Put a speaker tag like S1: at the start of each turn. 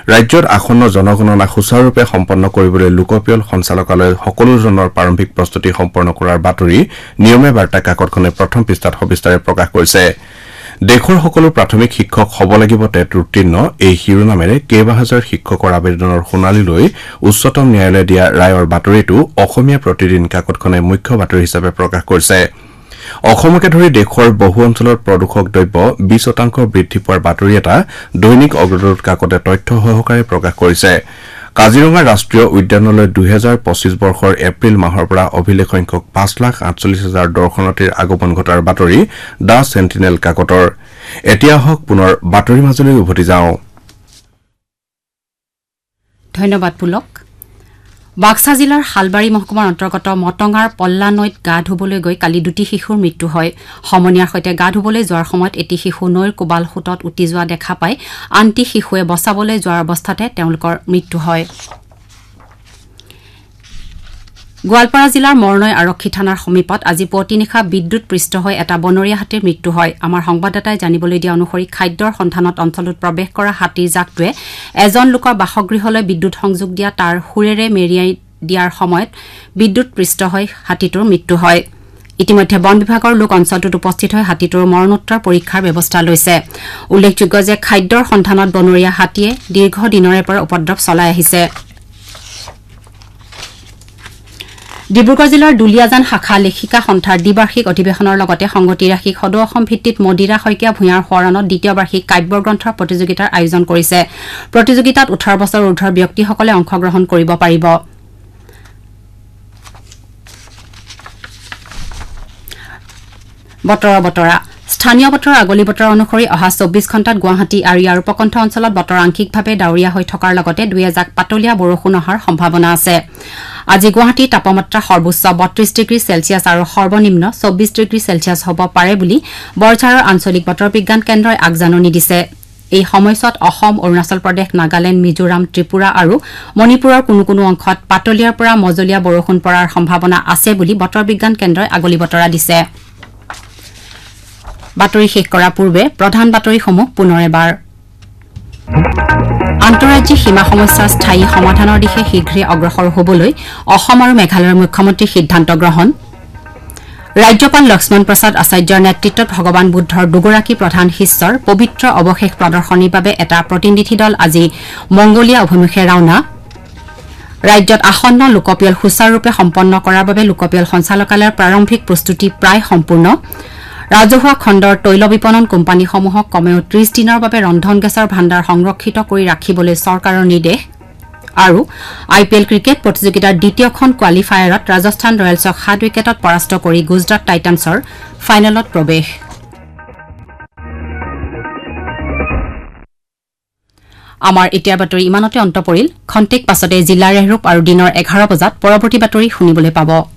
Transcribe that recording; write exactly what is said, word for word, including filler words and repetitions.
S1: ৰাজ্যত আসন্ন জনগণনা সুচাৰুৰূপে সম্পন্ন কৰিবলৈ লোকপিয়ল সঞ্চালকালয়ে সকলো ধৰণৰ প্ৰাৰম্ভিক প্ৰস্তুতি সম্পন্ন কৰাৰ বাতৰি নিয়মীয়া বাৰ্তা কাকতখনে প্ৰথম পৃষ্ঠাত সবিস্তাৰে প্ৰকাশ কৰিছে দেশৰ সকলো প্ৰাথমিক শিক্ষক হ'ব লাগিব টেট উত্তীৰ্ণ এই শিৰোনামেৰে কেইবাহাজাৰ শিক্ষকৰ আবেদনৰ শুনানিলৈ উচ্চতম ন্যায়ালয়ে দিয়া ৰায়ৰ বাতৰিটো অসমীয়া প্ৰতিদিন কাকতখনে মুখ্য বাতৰি হিচাপে প্ৰকাশ কৰিছে অসমকে ধৰি দেশৰ বহু অঞ্চলত প্ৰদূষক দ্ৰব্য বিশ শতাংশ বৃদ্ধি পোৱাৰ বাতৰি এটা দৈনিক অগ্ৰদূত কাকতে তথ্য সহকাৰে প্ৰকাশ কৰিছে কাজিৰঙা ৰাষ্ট্ৰীয় উদ্যানলৈ দুই হাজাৰ পঁচিশ বৰ্ষৰ এপ্ৰিল মাহৰ পৰা অভিলেখ সংখ্যক পাঁচ লাখ আঠচল্লিশ হাজাৰ দৰ্শনাৰ্থীৰ আগমন ঘটাৰ বাতৰি দা সেন্টিনেল কাকতৰ এতিয়া হওক পুনৰ বাতৰি মাজলৈ উভতি যাওঁ
S2: ধন্যবাদ পুলক বাক্সা জিলাৰ হালবাৰী মহকুমাৰ অন্তৰ্গত মটঙাৰ পল্লা নৈত গা ধুবলৈ গৈ কালি দুটি শিশুৰ মৃত্যু হয় সমনীয়াৰ সৈতে গা ধুবলৈ যোৱাৰ সময়ত এটি শিশু নৈৰ কোবাল সোঁতত উটি যোৱা দেখা পাই আনটি শিশুৱে বচাবলৈ যোৱাৰ অৱস্থাতে তেওঁলোকৰ মৃত্যু হয় গোৱালপাৰা জিলাৰ মৰনৈ আৰক্ষী থানাৰ সমীপত আজি পুৱতি নিশা বিদ্যুৎ পৃষ্ঠ হৈ এটা বনৰীয়া হাতীৰ মৃত্যু হয় আমাৰ সংবাদদাতাই জানিবলৈ দিয়া অনুসৰি খাদ্যৰ সন্ধানত অঞ্চলটোত প্ৰৱেশ কৰা হাতীৰ জাকটোৱে এজন লোকৰ বাসগৃহলৈ বিদ্যুৎ সংযোগ দিয়া তাৰ সুৰেৰে মেৰিয়াই দিয়াৰ সময়ত বিদ্যুৎ পৃষ্ঠ হৈ হাতীটোৰ মৃত্যু হয় ইতিমধ্যে বন বিভাগৰ লোক অঞ্চলটোত উপস্থিত হৈ হাতীটোৰ মৰণোত্তৰ পৰীক্ষাৰ ব্যৱস্থা লৈছে উল্লেখযোগ্য যে খাদ্যৰ সন্ধানত বনৰীয়া হাতীয়ে দীৰ্ঘদিনৰে পৰা উপদ্ৰৱ চলাই আহিছে ডিব্ৰুগড় জিলাৰ দুলিয়াজান শাখা লেখিকা সন্থাৰ দ্বিবাৰ্ষিক অধিৱেশনৰ লগতে সংগতি ৰাখি সদৌ অসম ভিত্তিত মদিৰা শইকীয়া ভূঞাৰ সোঁৱৰণত দ্বিতীয় বাৰ্ষিক কাব্য গ্ৰন্থৰ প্ৰতিযোগিতাৰ আয়োজন কৰিছে প্ৰতিযোগিতাত ওঠৰ বছৰ ঊৰ্ধৰ ব্যক্তিসকলে অংশগ্ৰহণ কৰিব পাৰিব বতৰৰ বতৰা স্থানীয় বতৰৰ আগলি বতৰ অনুসৰি অহা চৌব্বিছ ঘণ্টাত গুৱাহাটী আৰু ইয়াৰ উপকণ্ঠ অঞ্চলত বতৰ আংশিকভাৱে ডাৱৰীয়া হৈ থকাৰ লগতে দুই এজাক পাতলীয়া বৰষুণ অহাৰ সম্ভাৱনা আছে আজি গুৱাহাটীৰ তাপমাত্ৰা সৰ্বোচ্চ বত্ৰিশ ডিগ্ৰী চেলছিয়াছ আৰু সৰ্বনিম্ন চৌব্বিছ ডিগ্ৰী চেলছিয়াছ হ'ব পাৰে বুলি বৰঝাৰৰ আঞ্চলিক বতৰ বিজ্ঞান কেন্দ্ৰই আগজাননী দিছে এই সময়ছোৱাত অসম অৰুণাচল প্ৰদেশ নাগালেণ্ড মিজোৰাম ত্ৰিপুৰা আৰু মণিপুৰৰ কোনো কোনো অংশত পাতলীয়াৰ পৰা মজলীয়া বৰষুণ পৰাৰ সম্ভাৱনা আছে বুলি বতৰ বিজ্ঞান কেন্দ্ৰই আগলি বতৰা দিছে বাতৰি শেষ কৰাৰ পূৰ্বে প্ৰধান বাতৰিসমূহ পুনৰ এবাৰ আন্তঃৰাজ্যিক সীমা সমস্যাৰ স্থায়ী সমাধানৰ দিশে শীঘ্ৰে অগ্ৰসৰ হ'বলৈ অসম আৰু মেঘালয়ৰ মুখ্যমন্ত্ৰীৰ সিদ্ধান্ত গ্ৰহণ ৰাজ্যপাল লক্ষ্মণ প্ৰসাদ আচাৰ্যৰ নেতৃত্বত ভগৱান বুদ্ধৰ দুগৰাকী প্ৰধান শিষ্যৰ পবিত্ৰ অৱশেষ প্ৰদৰ্শনীৰ বাবে এটা প্ৰতিনিধি দল আজি মংগোলিয়া অভিমুখে ৰাওনা ৰাজ্যত আসন্ন লোকপিয়ল সুচাৰুৰূপে সম্পন্ন কৰাৰ বাবে লোকপিয়ল সঞ্চালকালয়ৰ প্ৰাৰম্ভিক প্ৰস্তুতি প্ৰায় সম্পূৰ্ণ ৰাজহুৱা খণ্ডৰ তৈল বিপণন কোম্পানীসমূহক কমেও ত্ৰিশ দিনৰ বাবে ৰন্ধন গেছৰ ভাণ্ডাৰ সংৰক্ষিত কৰি ৰাখিবলৈ চৰকাৰৰ নিৰ্দেশ আৰু আই পি এল ক্ৰিকেট প্ৰতিযোগিতাৰ দ্বিতীয়খন কোৱালিফায়াৰত ৰাজস্থান ৰয়েলছক সাত উইকেটত পৰাস্ত কৰি গুজৰাট টাইটান্ছৰ ফাইনেলত প্ৰৱেশ আমাৰ এতিয়াৰ বাতৰি ইমানতে অন্ত পৰিল খন্তেক পাছতে জিলাৰ ৰূপ আৰু দিনৰ এঘাৰ বজাত পৰৱৰ্তী বাতৰি শুনিবলৈ পাব